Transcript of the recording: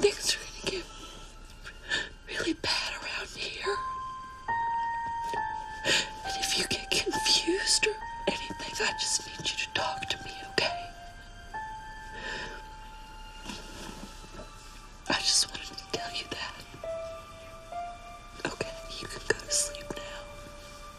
things are gonna get really bad around here. And if you get confused or anything, I just need you to talk to me, okay? I just